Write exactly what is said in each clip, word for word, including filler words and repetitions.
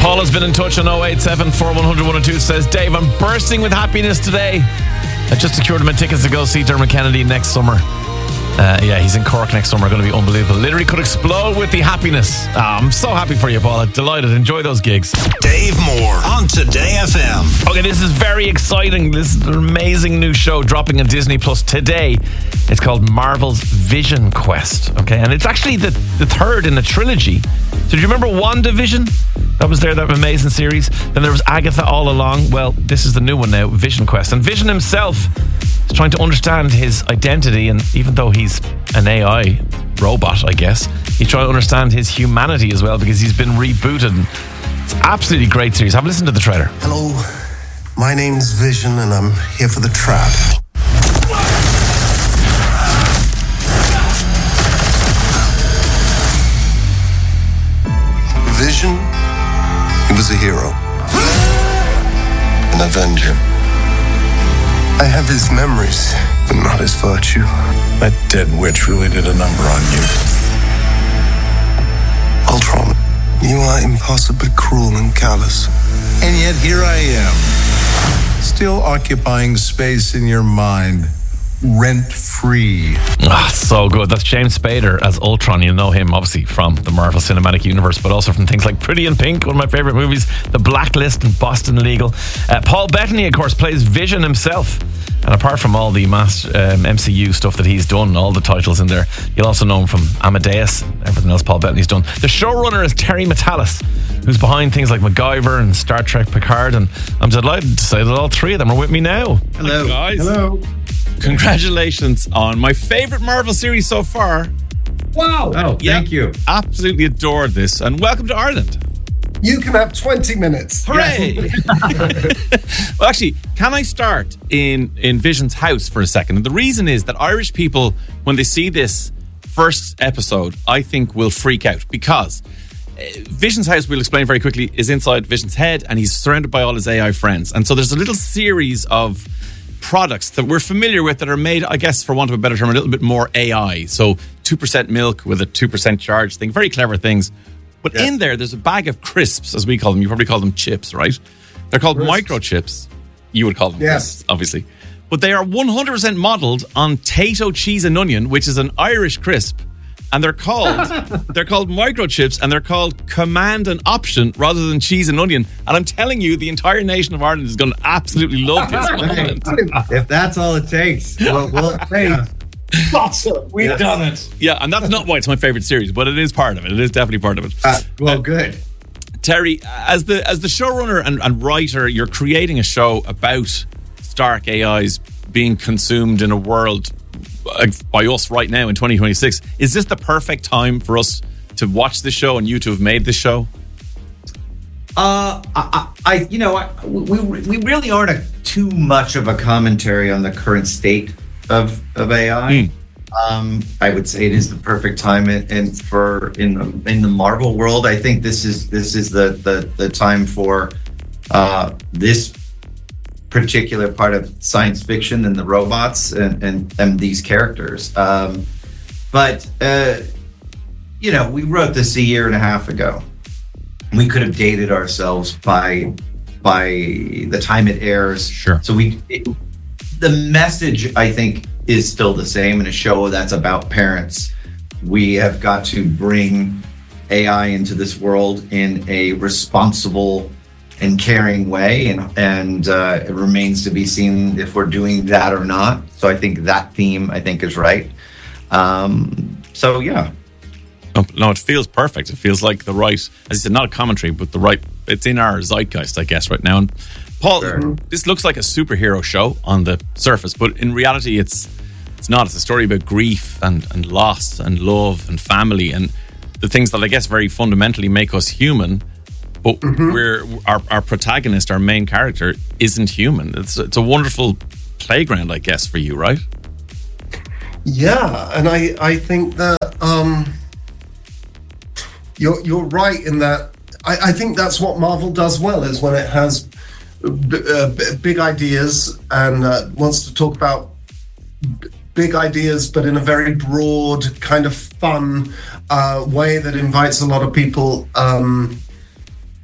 Paul has been in touch on oh eight seven, four one zero zero, one oh two. Says, Dave, I'm bursting with happiness today. I just secured him tickets to go see Dermot Kennedy next summer. Uh, yeah, he's in Cork next summer. Going to be unbelievable. Literally could explode with the happiness. Oh, I'm so happy for you, Paul. Delighted. Enjoy those gigs. Dave Moore on Today F M. Okay, this is very exciting. This is an amazing new show dropping on Disney Plus today. It's called Marvel's Vision Quest. Okay, and it's actually the, the third in a trilogy. So do you remember WandaVision? That was there, that amazing series. Then there was Agatha All Along. Well, this is the new one now, Vision Quest. And Vision himself is trying to understand his identity, and even though he's an A I robot, I guess, he's trying to understand his humanity as well, because he's been rebooted. It's absolutely great series. Have a listen to the trailer. Hello, my name's Vision, and I'm here for the trap. Vision, he was a hero, an avenger. I have his memories, but not his virtue. That dead witch really did a number on you. Ultron, you are impossibly cruel and callous. And yet here I am, still occupying space in your mind, rent-free. Ah, so good. That's James Spader as Ultron. You know him, obviously, from the Marvel Cinematic Universe, but also from things like Pretty in Pink, one of my favourite movies, The Blacklist and Boston Legal. Uh, Paul Bettany, of course, plays Vision himself. And apart from all the mass, um, M C U stuff that he's done, all the titles in there, you'll also know him from Amadeus, everything else Paul Bettany's done. The showrunner is Terry Matalas, who's behind things like MacGyver and Star Trek Picard. And I'm delighted to say that all three of them are with me now. Hello. Hi, guys. Hello. Congratulations on my favourite Marvel series so far. Wow. Oh, Yeah, thank you. Absolutely adored this. And welcome to Ireland. You can have twenty minutes. Hooray! Well, actually, can I start in, in Vision's house for a second? And the reason is that Irish people, when they see this first episode, I think will freak out, because uh, Vision's house, we'll explain very quickly, is inside Vision's head, and he's surrounded by all his A I friends. And so there's a little series of products that we're familiar with that are made, I guess, for want of a better term, a little bit more A I. So two percent milk with a two percent charge thing, very clever things. But yeah. in there, there's a bag of crisps, as we call them. You probably call them chips, right? They're called crisps. Microchips. You would call them yes. crisps, obviously. But they are one hundred percent modelled on Tato cheese and onion, which is an Irish crisp. And they're called they're called microchips, and they're called command and option rather than cheese and onion. And I'm telling you, the entire nation of Ireland is going to absolutely love this moment. If that's all it takes, we'll, we'll hey, awesome. We've yeah. done it. Yeah, and that's not why it's my favourite series, but it is part of it. It is definitely part of it. Uh, well, good. Terry, as the as the showrunner and, and writer, you're creating a show about Stark A Is being consumed in a world by us right now in twenty twenty-six. Is this the perfect time for us to watch this show and you to have made this show? Uh, I, I you know, I, we we really aren't a, too much of a commentary on the current state of of A I. Mm. Um, I would say it is the perfect time in, in for in the in the Marvel world. I think this is this is the the, the time for uh, this particular part of science fiction and the robots and and, and these characters. Um, but uh, you know, we wrote this a year and a half ago. We could have dated ourselves by by the time it airs. Sure. So we it, the message, I think, is still the same in a show that's about parents. We have got to bring A I into this world in a responsible and caring way, and and uh, it remains to be seen if we're doing that or not. So I think that theme, I think, is right. Um, so yeah. No, it feels perfect. It feels like the right, as you said, not a commentary, but the right, it's in our zeitgeist, I guess, right now. And Paul, sure. This looks like a superhero show on the surface, but in reality, it's it's not. It's a story about grief and, and loss and love and family and the things that I guess very fundamentally make us human. But mm-hmm. we're our, our protagonist, our main character, isn't human. It's it's a wonderful playground, I guess, for you, right? Yeah, and I I think that um, you're you're right in that. I, I think that's what Marvel does well, is when it has b- uh, b- big ideas and uh, wants to talk about b- big ideas, but in a very broad, kind of fun uh, way that invites a lot of people um,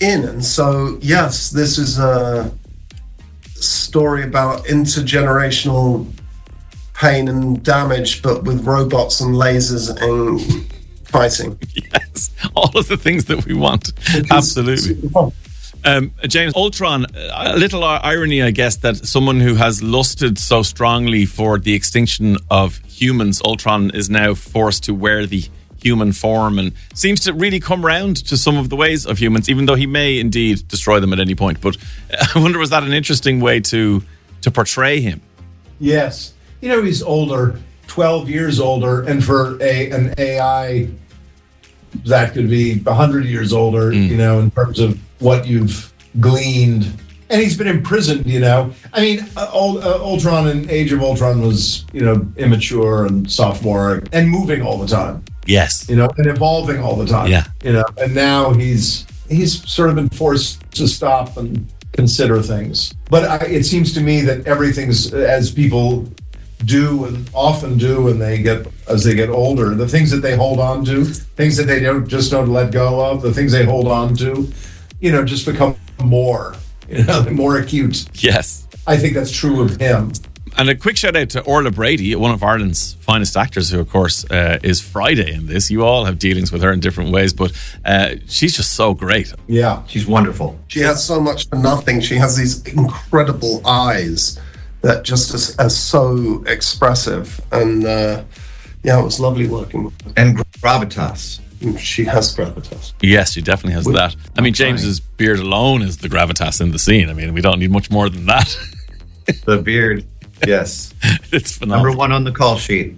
in. And so, yes, this is a story about intergenerational pain and damage, but with robots and lasers and fighting. Yes, all of the things that we want. Absolutely. Um, James, Ultron, a little irony, I guess, that someone who has lusted so strongly for the extinction of humans, Ultron is now forced to wear the human form and seems to really come round to some of the ways of humans, even though he may indeed destroy them at any point. But I wonder, was that an interesting way to to portray him? Yes. You know, he's older, twelve years older, and for a an A I that could be one hundred years older, mm. you know, in terms of what you've gleaned. And he's been imprisoned, you know. I mean, uh, Ultron and Age of Ultron was, you know, immature and sophomore and moving all the time. Yes. You know, and evolving all the time. Yeah. You know, and now he's he's sort of been forced to stop and consider things. But I, it seems to me that everything's, as people do and often do when they get, as they get older, the things that they hold on to, things that they don't just don't let go of, the things they hold on to, you know, just become more, you know, more acute. Yes. I think that's true of him. And a quick shout out to Orla Brady, one of Ireland's finest actors, who, of course, uh, is Friday in this. You all have dealings with her in different ways, but uh, she's just so great. Yeah. She's wonderful. She has so much for nothing. She has these incredible eyes that just is, are so expressive. And uh, yeah, it was lovely working with her. And gravitas. She has gravitas. Yes, she definitely has We're that. I mean, James's beard alone is the gravitas in the scene. I mean, we don't need much more than that. The beard. Yes. It's phenomenal. Number one on the call sheet.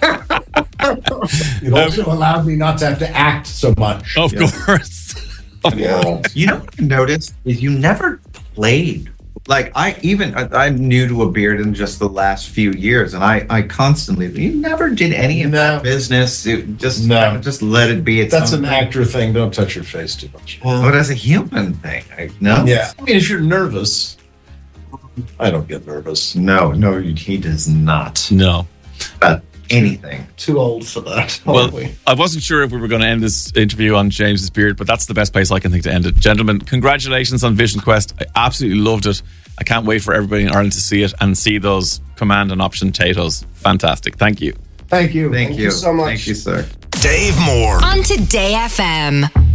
It also um, allowed me not to have to act so much. Of yeah. course. Yeah. You know what I noticed is you never played. Like, I even, I, I'm new to a beard in just the last few years, and I, I constantly, you never did any of no. that business. It just, no. just let it be. Its That's own an thing. actor thing. Don't touch your face too much. But as a human thing, I, no. Yeah. I mean, if you're nervous, I don't get nervous. No, no, he does not. No. About anything. Too old for that. Well, we? I wasn't sure if we were going to end this interview on James's beard, but that's the best place I can think to end it. Gentlemen, congratulations on Vision Quest. I absolutely loved it. I can't wait for everybody in Ireland to see it and see those command and option Tatos. Fantastic. Thank you. Thank you. Thank, Thank you. you so much. Thank you, sir. Dave Moore on Today F M.